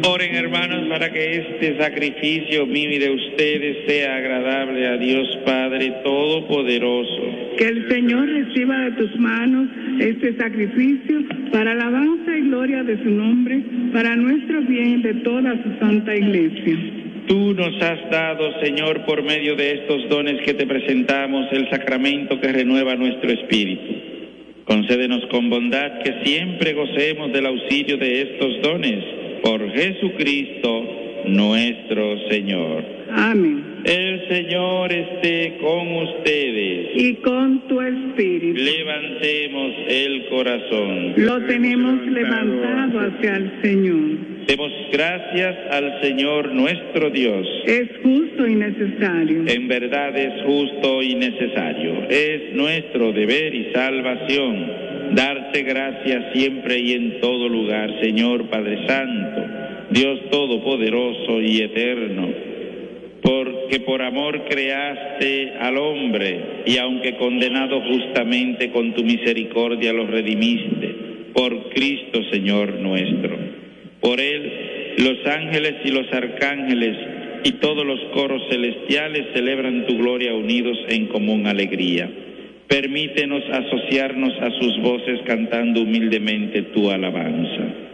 Oren, hermanos, para que este sacrificio mío y de ustedes sea agradable a Dios Padre Todopoderoso. Que el Señor reciba de tus manos este sacrificio para alabanza y gloria de su nombre, para nuestro bien y de toda su santa iglesia. Tú nos has dado, Señor, por medio de estos dones que te presentamos, el sacramento que renueva nuestro espíritu. Concédenos con bondad que siempre gocemos del auxilio de estos dones. Por Jesucristo nuestro Señor. Amén. El Señor esté con ustedes. Y con tu espíritu. Levantemos el corazón. Lo tenemos levantado hacia el Señor. Demos gracias al Señor nuestro Dios. Es justo y necesario. En verdad es justo y necesario. Es nuestro deber y salvación darte gracias siempre y en todo lugar, Señor Padre Santo, Dios Todopoderoso y Eterno, porque por amor creaste al hombre y aunque condenado justamente con tu misericordia lo redimiste, por Cristo Señor nuestro. Por él los ángeles y los arcángeles y todos los coros celestiales celebran tu gloria unidos en común alegría. Permítenos asociarnos a sus voces cantando humildemente tu alabanza.